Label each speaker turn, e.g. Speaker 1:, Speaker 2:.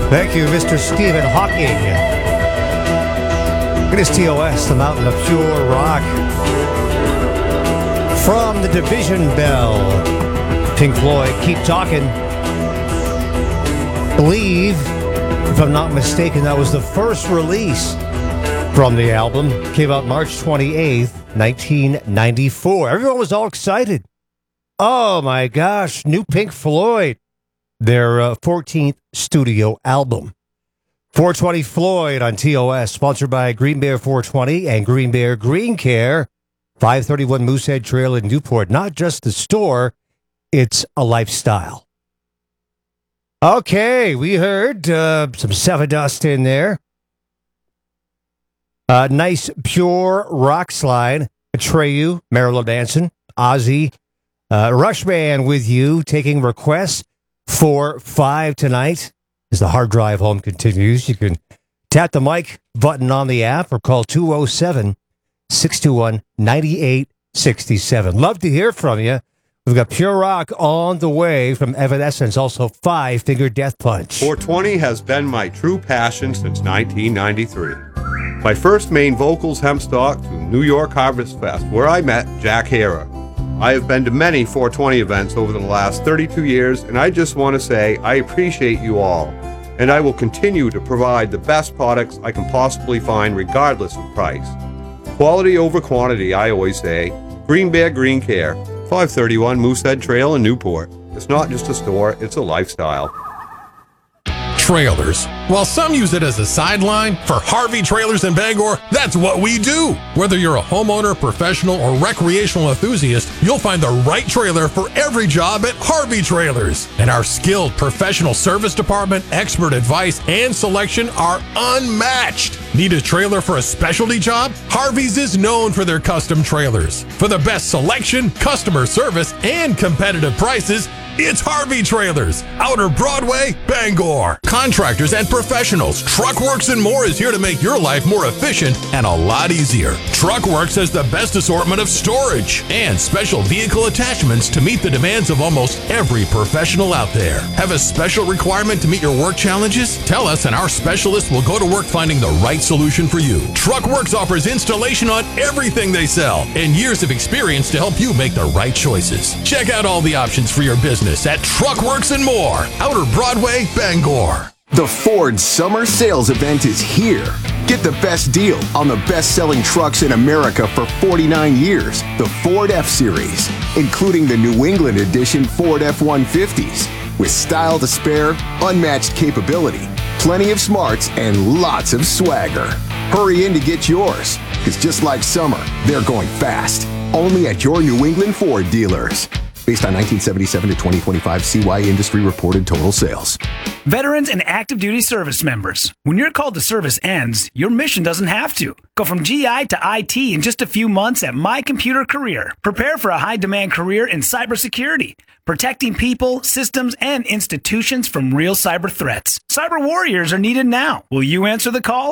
Speaker 1: Thank you, Mr. Stephen Hawking. It is TOS, the mountain of pure rock. From the Division Bell, Pink Floyd, Keep Talking. Believe, if I'm not mistaken, that was the first release from the album. Came out March 28th, 1994. Everyone was all excited. Oh my gosh, new Pink Floyd. Their 14th studio album. 420 Floyd on TOS, sponsored by Green Bear 420 and Green Bear Green Care, 531 Moosehead Trail in Newport. Not just the store, it's a lifestyle. Okay, we heard some Sevendust in there. Nice, pure rock slide. Atreyu, Marilyn Manson, Ozzy, Rush Band with you, taking requests for 5 tonight. As the hard drive home continues, you can tap the mic button on the app or call 207-621-9867. Love to hear from you. We've got Pure Rock on the way from Evanescence, also Five Finger Death Punch.
Speaker 2: 420 has been my true passion since 1993. My first main vocals hempstock to New York Harvest Fest, where I met Jack Hara. I have been to many 420 events over the last 32 years, and I just want to say I appreciate you all, and I will continue to provide the best products I can possibly find regardless of price. Quality over quantity, I always say. Green Bear Green Care, 531 Moosehead Trail in Newport. It's not just a store, it's a lifestyle.
Speaker 3: Trailers. While some use it as a sideline, for Harvey Trailers in Bangor, that's what we do. Whether you're a homeowner, professional, or recreational enthusiast, you'll find the right trailer for every job at Harvey Trailers. And our skilled professional service department, expert advice, and selection are unmatched. Need a trailer for a specialty job? Harvey's is known for their custom trailers. For the best selection, customer service, and competitive prices, it's Harvey Trailers, Outer Broadway, Bangor. Contractors and professionals, Truckworks and more is here to make your life more efficient and a lot easier. Truckworks has the best assortment of storage and special vehicle attachments to meet the demands of almost every professional out there. Have a special requirement to meet your work challenges? Tell us and our specialists will go to work finding the right solution for you. Truckworks offers installation on everything they sell and years of experience to help you make the right choices. Check out all the options for your business at Truckworks and More, Outer Broadway, Bangor.
Speaker 4: The Ford Summer Sales Event is here. Get the best deal on the best-selling trucks in America for 49 years, the Ford F-Series, including the New England edition Ford F-150s, with style to spare, unmatched capability, plenty of smarts, and lots of swagger. Hurry in to get yours, because just like summer, they're going fast. Only at your New England Ford dealers. Based on 1977 to 2025 CY industry reported total sales.
Speaker 5: Veterans and active duty service members. When your call to service ends, your mission doesn't have to. Go from GI to IT in just a few months at My Computer Career. Prepare for a high-demand career in cybersecurity, protecting people, systems, and institutions from real cyber threats. Cyber warriors are needed now. Will you answer the call?